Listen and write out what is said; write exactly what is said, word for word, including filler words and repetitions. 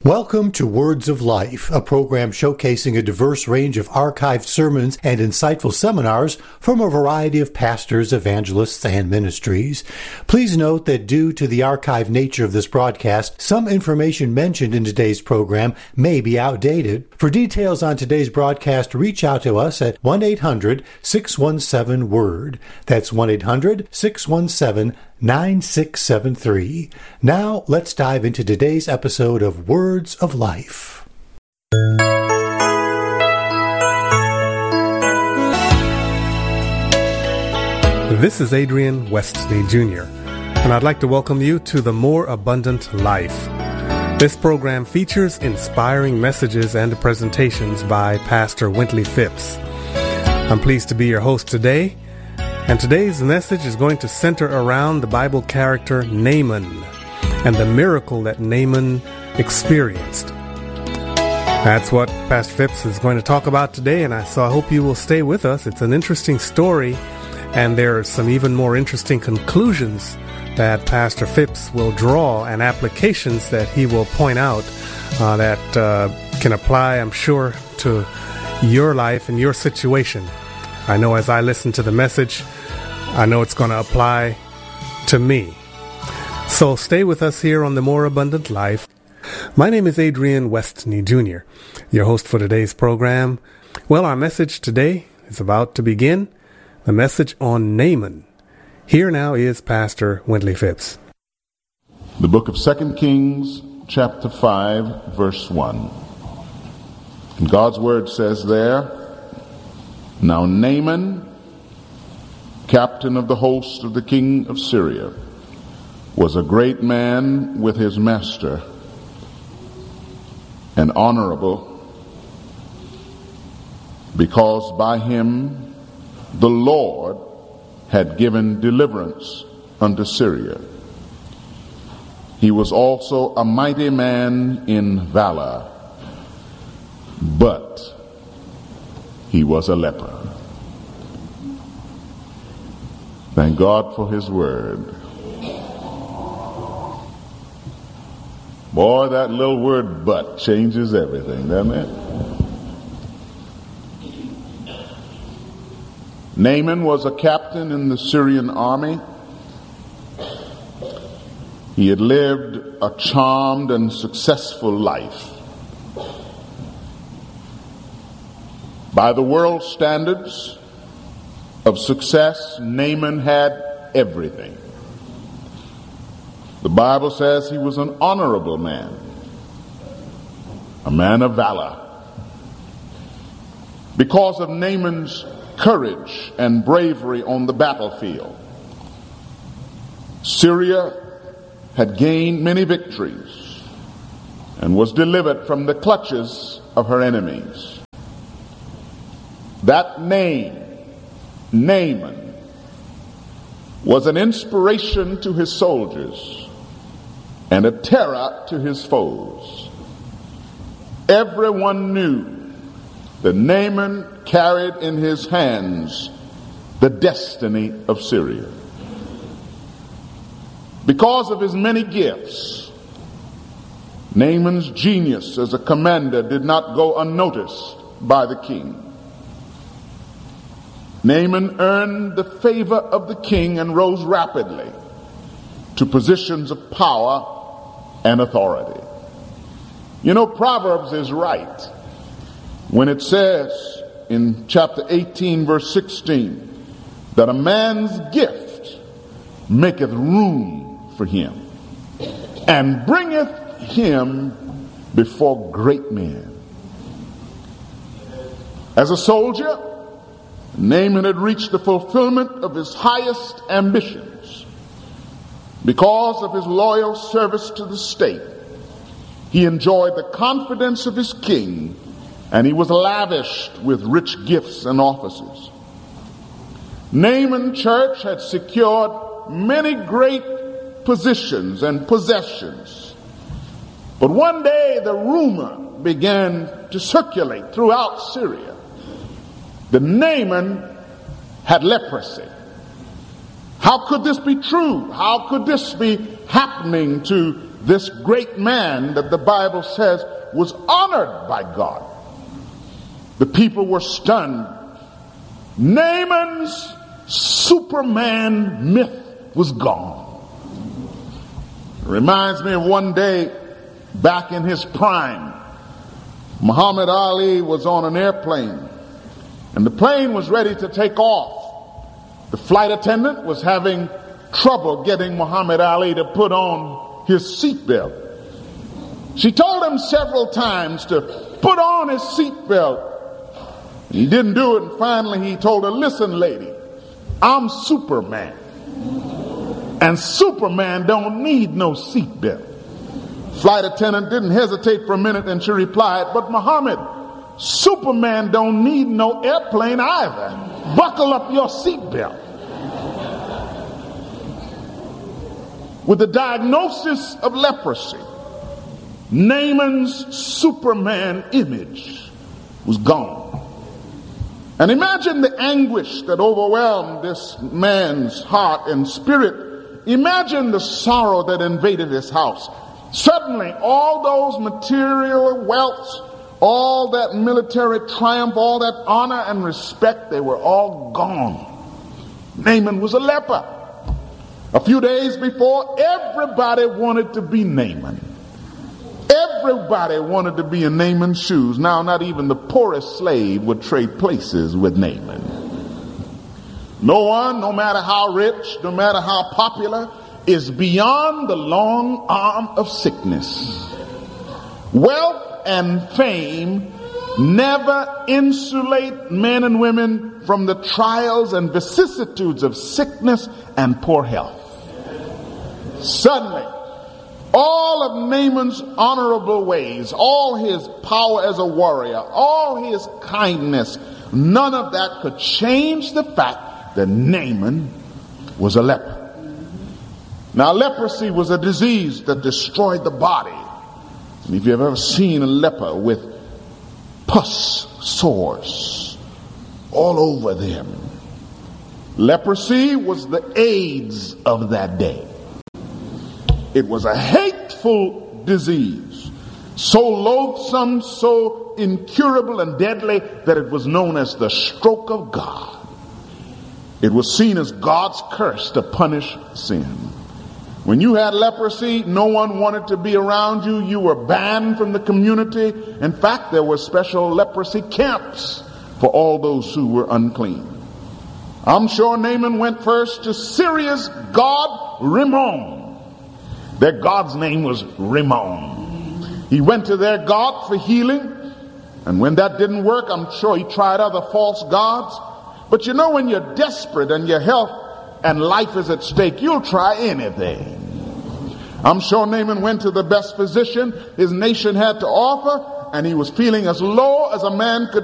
Welcome to Words of Life, a program showcasing a diverse range of archived sermons and insightful seminars from a variety of pastors, evangelists, and ministries. Please note that due to the archived nature of this broadcast, some information mentioned in today's program may be outdated. For details on today's broadcast, reach out to us at one eight hundred six one seven word. That's one eight hundred six one seven nine six seven three. Now, let's dive into today's episode of Words of Life. This is Adrian Westney Junior, and I'd like to welcome you to The More Abundant Life. This program features inspiring messages and presentations by Pastor Wintley Phipps. I'm pleased to be your host today. And today's message is going to center around the Bible character Naaman and the miracle that Naaman experienced. That's what Pastor Phipps is going to talk about today, and I, so I hope you will stay with us. It's an interesting story, and there are some even more interesting conclusions that Pastor Phipps will draw and applications that he will point out uh, that uh, can apply, I'm sure, to your life and your situation. I know as I listen to the message, I know it's going to apply to me. So stay with us here on The More Abundant Life. My name is Adrian Westney Junior, your host for today's program. Well, our message today is about to begin, the message on Naaman. Here now is Pastor Wintley Phipps. The book of Second Kings, chapter five, verse one. And God's word says there, "Now Naaman, captain of the host of the king of Syria, was a great man with his master, and honorable, because by him the Lord had given deliverance unto Syria. He was also a mighty man in valor, but he was a leper." Thank God for his word. Boy, that little word "but" changes everything, doesn't it? Naaman was a captain in the Syrian army. He had lived a charmed and successful life. By the world standards of success, Naaman had everything. The Bible says he was an honorable man, a man of valor. Because of Naaman's courage and bravery on the battlefield, Syria had gained many victories and was delivered from the clutches of her enemies. That name, Naaman, was an inspiration to his soldiers and a terror to his foes. Everyone knew that Naaman carried in his hands the destiny of Syria. Because of his many gifts, Naaman's genius as a commander did not go unnoticed by the king. Naaman earned the favor of the king and rose rapidly to positions of power and authority. You know, Proverbs is right when it says in chapter eighteen, verse sixteen, that a man's gift maketh room for him and bringeth him before great men. As a soldier, Naaman had reached the fulfillment of his highest ambitions. Because of his loyal service to the state, he enjoyed the confidence of his king, and he was lavished with rich gifts and offices. Naaman Church had secured many great positions and possessions. But one day the rumor began to circulate throughout Syria that Naaman had leprosy. How could this be true? How could this be happening to this great man that the Bible says was honored by God. The people were stunned. Naaman's Superman myth was gone. It reminds me of one day back in his prime. Muhammad Ali was on an airplane, and the plane was ready to take off. The flight attendant was having trouble getting Muhammad Ali to put on his seatbelt. She told him several times to put on his seatbelt. He didn't do it, and finally he told her, "Listen, lady, I'm Superman, and Superman don't need no seatbelt." Flight attendant didn't hesitate for a minute, and she replied, "But Muhammad, Superman don't need no airplane either. Buckle up your seatbelt." With the diagnosis of leprosy, Naaman's Superman image was gone. And imagine the anguish that overwhelmed this man's heart and spirit. Imagine the sorrow that invaded his house. Suddenly, all those material wealth, all that military triumph, all that honor and respect, they were all gone. Naaman was a leper. A few days before, everybody wanted to be Naaman. Everybody wanted to be in Naaman's shoes. Now, not even the poorest slave would trade places with Naaman. No one, no matter how rich, no matter how popular, is beyond the long arm of sickness. Wealth and fame never insulate men and women from the trials and vicissitudes of sickness and poor health. Suddenly, all of Naaman's honorable ways, all his power as a warrior, all his kindness, none of that could change the fact that Naaman was a leper. Now, leprosy was a disease that destroyed the body. And if you've ever seen a leper with pus sores all over them, leprosy was the AIDS of that day. It was a hateful disease, so loathsome, so incurable and deadly that it was known as the stroke of God. It was seen as God's curse to punish sin. When you had leprosy, no one wanted to be around you. You were banned from the community. In fact, there were special leprosy camps for all those who were unclean. I'm sure Naaman went first to Syria's god Rimmon. Their god's name was Rimmon. He went to their god for healing, and when that didn't work, I'm sure he tried other false gods. But you know, when you're desperate and your health and life is at stake, you'll try anything. I'm sure Naaman went to the best physician his nation had to offer, and he was feeling as low as a man could